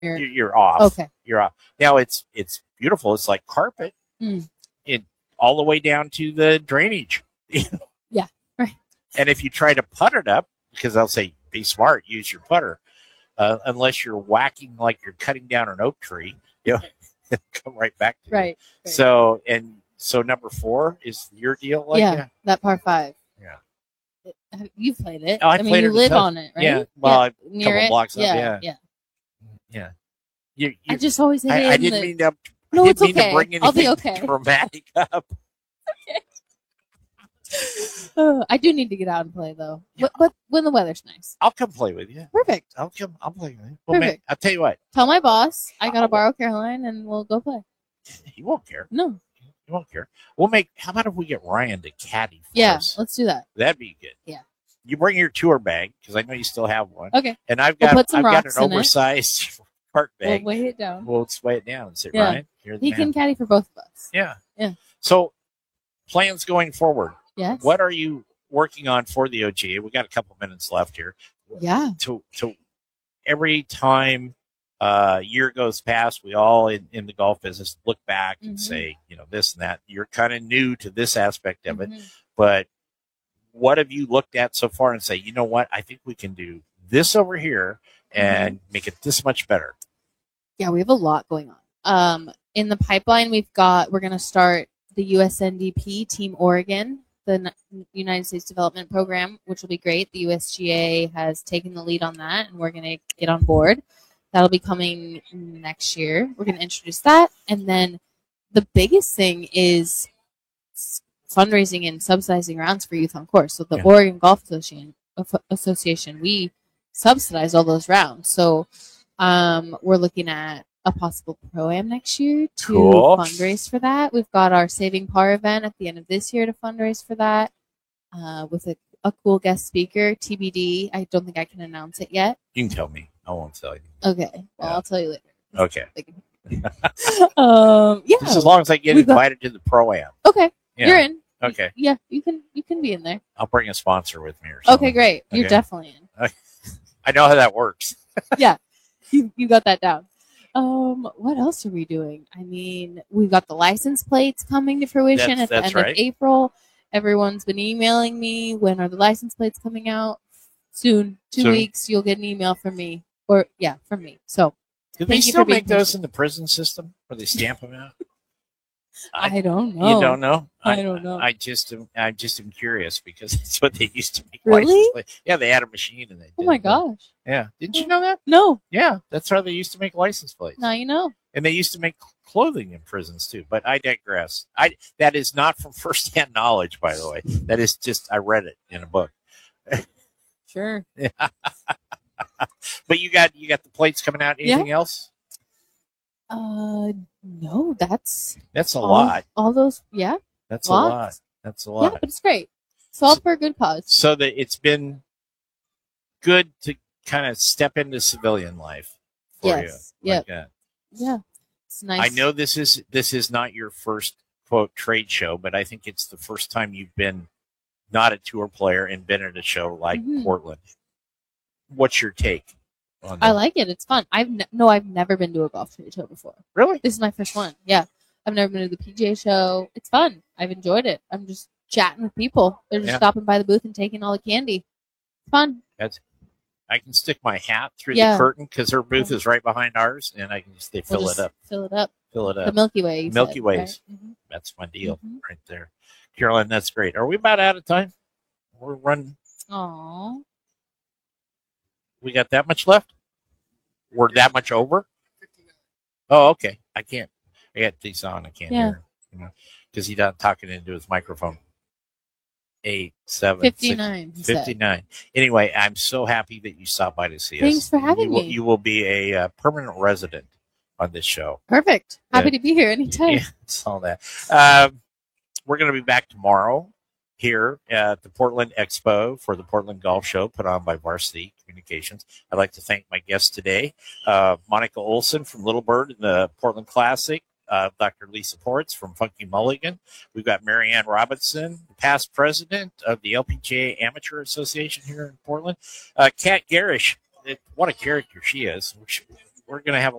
you're off. Okay. You're off. Now it's beautiful. It's like carpet. It all the way down to the drainage. Yeah. Right. And if you try to putt it up, because they'll say, be smart, use your putter. Unless you're whacking like you're cutting down an oak tree, it'll come right back to you. Right. So number 4 is your deal. Like that par 5. Yeah. You've played it. Oh, I mean, you live on it, right? Yeah. Well, a near couple it. blocks up. Yeah. I just always hit it. I didn't mean to. No, it's okay. To bring I'll be okay. Dramatic up. I do need to get out and play though. Yeah. But when the weather's nice, I'll come play with you. Perfect. I'll play with you. Well, Perfect. Man, I'll tell you what. Tell my boss I gotta borrow Caroline and we'll go play. He won't care. No. He won't care. We'll make. How about if we get Ryan to caddy for us? Let's do that. That'd be good. Yeah. You bring your tour bag because I know you still have one. Okay. And I've got an rocks oversized cart bag. We'll weigh it down. We'll weigh it down and say, Ryan, you're the man. Can caddy for both of us. Yeah. Yeah. So, plans going forward. Yes. What are you working on for the OGA? We got a couple minutes left here. Yeah. To every time year goes past, we all in the golf business look back and say, this and that. You're kind of new to this aspect of it, but what have you looked at so far and say, you know what? I think we can do this over here and make it this much better. Yeah, we have a lot going on. In the pipeline, we're going to start the USNDP Team Oregon, the United States Development Program, which will be great. The USGA has taken the lead on that, and we're going to get on board. That'll be coming next year. We're going to introduce that. And then the biggest thing is fundraising and subsidizing rounds for youth on course. So the Oregon Golf Association, we subsidize all those rounds. So we're looking at a possible Pro-Am next year to fundraise for that. We've got our Saving Par event at the end of this year to fundraise for that with a cool guest speaker, TBD. I don't think I can announce it yet. You can tell me. I won't tell you. Okay. Well, I'll tell you later. Okay. Just as long as I get invited to the Pro-Am. Okay. Yeah. You're in. Okay. Yeah, you can be in there. I'll bring a sponsor with me or something. Okay, great. You're definitely in. I know how that works. Yeah. You got that down. What else are we doing? I mean, we've got the license plates coming to fruition at the end of April. Everyone's been emailing me. When are the license plates coming out? Soon. 2 weeks, you'll get an email from me. From me. So, do they still make those in the prison system where they stamp them out? I don't know. You don't know? I don't know. I just am curious because that's what they used to make. Really? Yeah, they had a machine and they did. Oh my gosh. Yeah. Didn't you know that? No. Yeah, that's how they used to make license plates. Now you know. And they used to make clothing in prisons too. But I digress. That is not from firsthand knowledge, by the way. That is just I read it in a book. Sure. Yeah. But you got the plates coming out. Anything else? No, that's a lot. All those, yeah. That's a lot. That's a lot. Yeah, but it's great. It's all for a good cause. So that it's been good to kind of step into civilian life for you. Yeah. Yeah. It's nice. I know this is not your first quote trade show, but I think it's the first time you've been not a tour player and been at a show like Portland. What's your take on that? I like it. It's fun. I've never been to a golf trade show before. Really? This is my first one. Yeah. I've never been to the PGA show. It's fun. I've enjoyed it. I'm just chatting with people. They're just stopping by the booth and taking all the candy. It's fun. I can stick my hat through the curtain because her booth is right behind ours, and I can just fill it up. Fill it up. Fill it up. The Milky Way. Milky Ways. Right? That's my deal right there. Caroline, that's great. Are we about out of time? We're running. Aww. We got that much left? We're that much over? Oh, okay. I got these on. I can't hear him. Because he's not talking into his microphone. 8, 7, 59. 6, 59. Anyway, I'm so happy that you stopped by to see us. Thanks for having me. You will be a permanent resident on this show. Perfect. Happy to be here anytime. Yeah, it's all that. We're going to be back tomorrow here at the Portland Expo for the Portland Golf Show put on by Varsity Communications. I'd like to thank my guests today, Monica Olson from Little Bird in the Portland Classic, Dr. Lisa Ports from Funky Mulligan. We've got Marianne Robinson, the past president of the LPGA Amateur Association here in Portland. Kat Garish, what a character she is. we're going to have